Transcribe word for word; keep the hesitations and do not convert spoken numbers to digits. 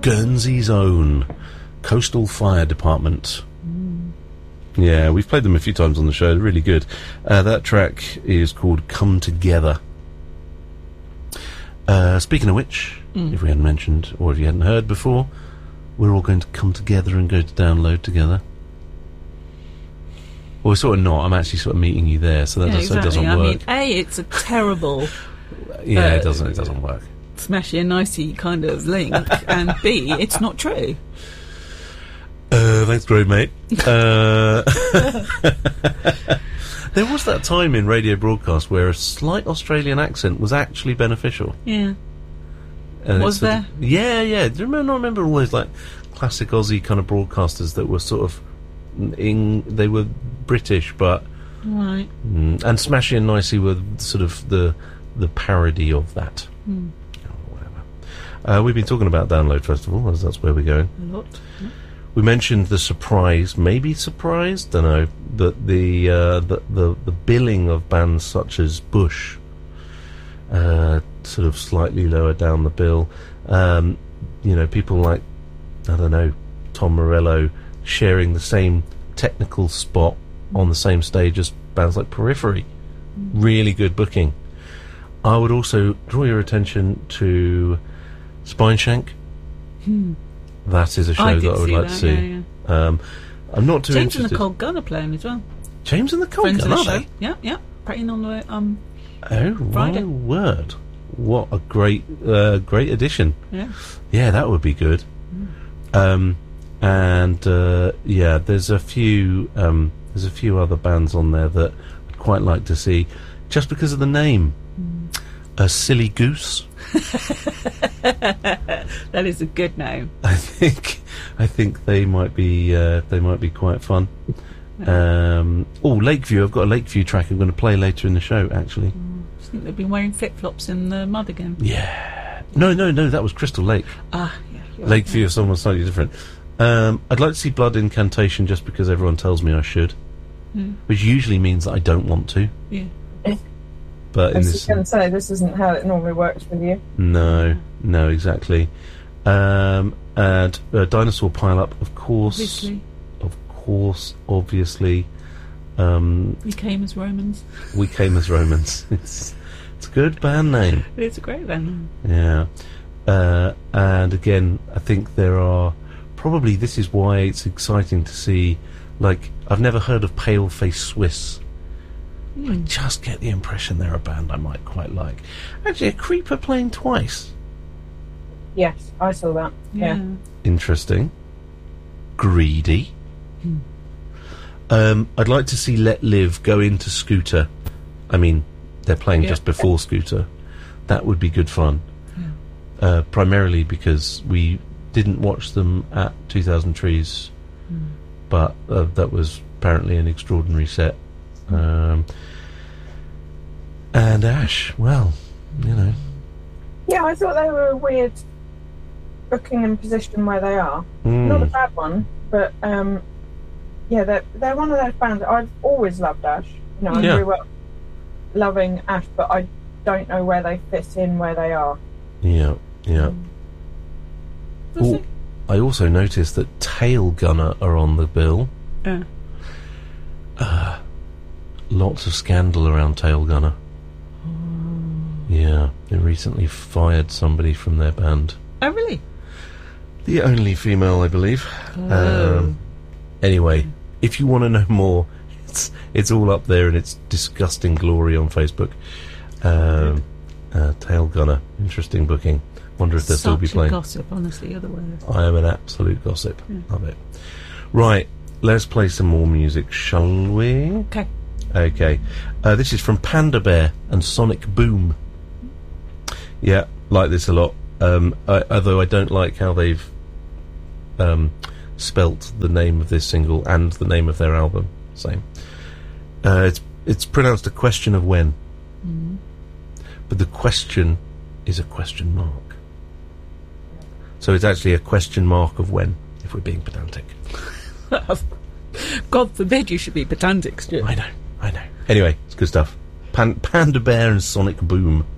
Guernsey's own Coastal Fire Department. Mm. Yeah, we've played them a few times on the show. They're really good. Uh, that track is called Come Together. Uh, speaking of which, mm. if we hadn't mentioned, or if you hadn't heard before, we're all going to come together and go to Download together. Well, we're sort of not. I'm actually sort of meeting you there, so that, yeah, does, exactly. so it doesn't I work. mean, A, it's a terrible... yeah, uh, it doesn't. It doesn't work. Smashy and nicey kind of link, and B, it's not true. Uh, thanks, great mate. Uh, there was that time in radio broadcast where a slight Australian accent was actually beneficial. Yeah. And was there? Of, yeah, yeah. Do you remember, I remember all those like classic Aussie kind of broadcasters that were sort of in, they were British, but right. Mm, and Smashy and Nicey were sort of the the parody of that. Mm. Oh, whatever. Uh, we've been talking about Download Festival, as that's where we're going. A lot. Yeah. We mentioned the surprise, maybe surprise, don't know, that the, uh, the the the billing of bands such as Bush, uh, sort of slightly lower down the bill. Um, you know, people like, I don't know, Tom Morello sharing the same technical spot on the same stage as bands like Periphery. Mm. Really good booking. I would also draw your attention to Spineshank. Hmm. That is a show I that I would like that, to see. Yeah, yeah. Um, I'm not too James interested. and the Cold Gun are playing as well. James and the Cold Friends Gun, of are the show. they? Yeah, yeah. Praying on the um. Oh Friday. my word! What a great, uh, great addition. Yeah. Yeah, that would be good. Mm. Um, and uh, yeah, there's a few, um, there's a few other bands on there that I'd quite like to see, just because of the name. Mm. A Silly Goose. That is a good name. I think I think they might be uh, they might be quite fun. Yeah. Um, oh, Lakeview! I've got a Lakeview track I'm going to play later in the show. Actually, mm, I think they've been wearing flip flops in the mud again. Yeah. No, no, no. That was Crystal Lake. Ah, yeah. Lakeview right, is someone slightly different. Um, I'd like to see Blood Incantation just because everyone tells me I should, mm. which usually means that I don't want to. Yeah. But I in was this, going to say, this isn't how it normally works with you. No, no, exactly. Um, and uh, Dinosaur Pile-Up, of course. Obviously. Of course, obviously. Um, we came as Romans. We came as Romans. It's, it's a good band name. It's a great band name. Yeah. Uh, and again, I think there are... Probably this is why it's exciting to see... Like, I've never heard of Paleface Swiss. I just get the impression they're a band I might quite like. Actually, a Creeper playing twice. Yes, I saw that. Yeah. yeah. Interesting. Greedy. Hmm. Um, I'd like to see Let Live go into Scooter. I mean, they're playing yeah. just before Scooter. That would be good fun. Yeah. Uh, primarily because we didn't watch them at two thousand Trees, hmm. but uh, that was apparently an extraordinary set. Um, and Ash, well, you know. Yeah, I thought they were a weird booking and position where they are. Mm. Not a bad one, but um, yeah, they're, they're one of those bands. I've always loved Ash. You know, I yeah. grew up loving Ash, but I don't know where they fit in where they are. Yeah, yeah. Mm. Ooh, I also noticed that Tail Gunner are on the bill. Yeah. Uh, lots of scandal around Tail Gunner. Oh. Yeah, they recently fired somebody from their band. Oh, really? The only female, I believe. Oh. Um, anyway, if you want to know more, it's it's all up there in its disgusting glory on Facebook. Um, uh, Tail Gunner, interesting booking. Wonder if they'll Such still be playing. A gossip, honestly, otherwise. I am an absolute gossip. Yeah. Love it. Right, let's play some more music, shall we? Okay. Okay. Uh, this is from Panda Bear and Sonic Boom. Yeah, like this a lot. Um, I, although I don't like how they've um, spelt the name of this single and the name of their album. Same. Uh, it's it's pronounced a question of when. Mm. But the question is a question mark. So it's actually a question mark of when, if we're being pedantic. God forbid you should be pedantic, Stuart. I know, I know. Anyway, it's good stuff. Pan- Panda Bear and Sonic Boom.